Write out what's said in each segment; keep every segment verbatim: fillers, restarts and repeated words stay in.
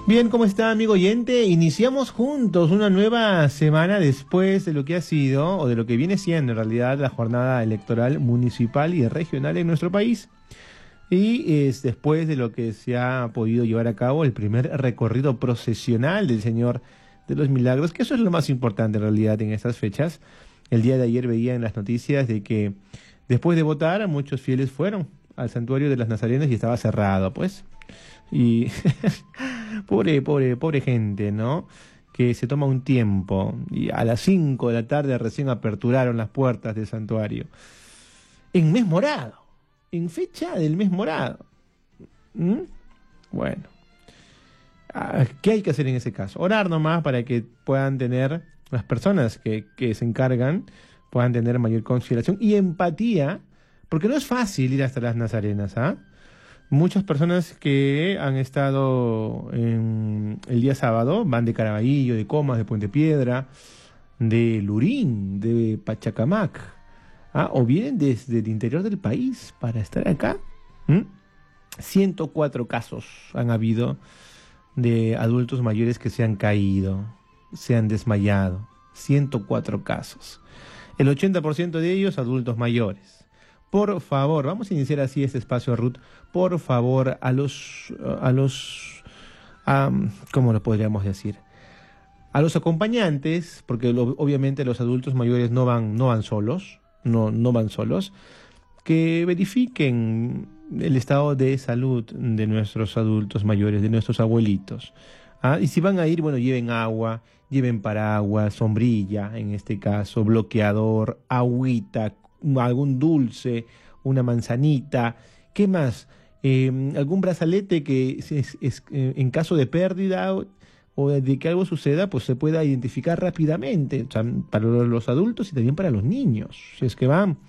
Bien, ¿cómo está, amigo oyente? Iniciamos juntos una nueva semana después de lo que ha sido, o de lo que viene siendo en realidad, la jornada electoral municipal y regional en nuestro país. Y es después de lo que se ha podido llevar a cabo el primer recorrido procesional del Señor de los Milagros, que eso es lo más importante en realidad en estas fechas. El día de ayer veía en las noticias de que después de votar muchos fieles fueron al santuario de las Nazarenas y estaba cerrado, pues. Y pobre, pobre, pobre gente, ¿no? Que se toma un tiempo y a las cinco de la tarde recién aperturaron las puertas del santuario. En mes morado, en fecha del mes morado. ¿Mm? Bueno, ¿qué hay que hacer en ese caso? Orar nomás para que puedan tener, las personas que, que se encargan, puedan tener mayor consideración y empatía, porque no es fácil ir hasta las Nazarenas, ¿ah? ¿eh? Muchas personas que han estado en el día sábado van de Caraballo, de Comas, de Puente Piedra, de Lurín, de Pachacamac, ¿ah? O vienen desde el interior del país para estar acá. ¿Mm? ciento cuatro casos han habido de adultos mayores que se han caído, se han desmayado. ciento cuatro casos. El ochenta por ciento de ellos adultos mayores. Por favor, vamos a iniciar así este espacio, Ruth. Por favor, a los, a los, um, ¿cómo lo podríamos decir? A los acompañantes, porque lo, obviamente los adultos mayores no van, no van solos, no, no van solos, que verifiquen el estado de salud de nuestros adultos mayores, de nuestros abuelitos. ¿Ah? Y si van a ir, bueno, lleven agua, lleven paraguas, sombrilla, en este caso, bloqueador, agüita, algún dulce, una manzanita, ¿qué más? Eh, algún brazalete que es, es, es, eh, en caso de pérdida o, o de que algo suceda, pues se pueda identificar rápidamente, o sea, para los adultos y también para los niños, si es que van.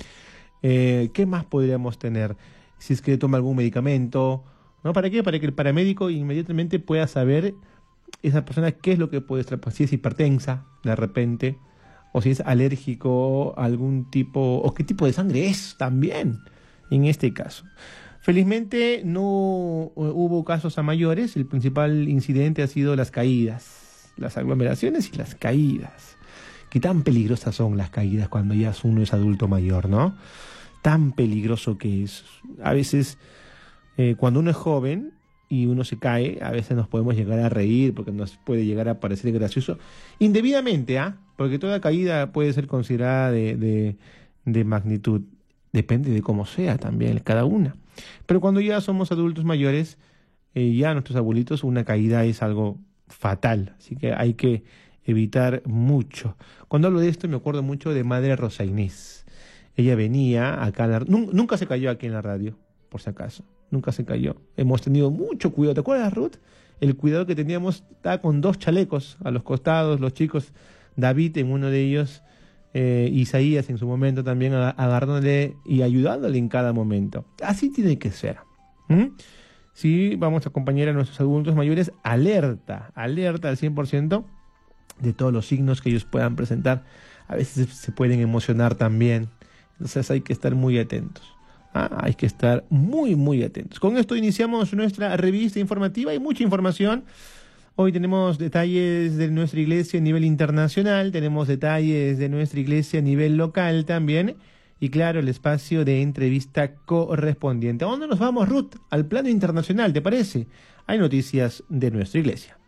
Eh, ¿qué más podríamos tener? Si es que toma algún medicamento, ¿no? ¿Para qué? Para que el paramédico inmediatamente pueda saber esa persona qué es lo que puede estar, si es hipertensa de repente, o si es alérgico a algún tipo, o qué tipo de sangre es también, en este caso. Felizmente no hubo casos a mayores, el principal incidente ha sido las caídas, las aglomeraciones y las caídas. Qué tan peligrosas son las caídas cuando ya uno es adulto mayor, ¿no? Tan peligroso que es. A veces, eh, cuando uno es joven y uno se cae, a veces nos podemos llegar a reír porque nos puede llegar a parecer gracioso indebidamente, ¿ah? ¿eh? Porque toda caída puede ser considerada de, de, de magnitud. Depende de cómo sea también cada una. Pero cuando ya somos adultos mayores, eh, ya nuestros abuelitos, una caída es algo fatal. Así que hay que evitar mucho. Cuando hablo de esto me acuerdo mucho de Madre Rosa Inés. Ella venía acá, la, nunca se cayó aquí en la radio, por si acaso. Nunca se cayó. Hemos tenido mucho cuidado. ¿Te acuerdas, Ruth? El cuidado que teníamos, estaba con dos chalecos a los costados, los chicos, David en uno de ellos, eh, Isaías en su momento también, agarrándole y ayudándole en cada momento. Así tiene que ser. ¿Mm? Sí, vamos a acompañar a nuestros adultos mayores, alerta, alerta al cien por ciento de todos los signos que ellos puedan presentar. A veces se pueden emocionar también. Entonces hay que estar muy atentos. Ah, hay que estar muy, muy atentos. Con esto iniciamos nuestra revista informativa y mucha información. Hoy tenemos detalles de nuestra iglesia a nivel internacional, tenemos detalles de nuestra iglesia a nivel local también, y claro, el espacio de entrevista correspondiente. ¿A dónde nos vamos, Ruth? Al plano internacional, ¿te parece? Hay noticias de nuestra iglesia.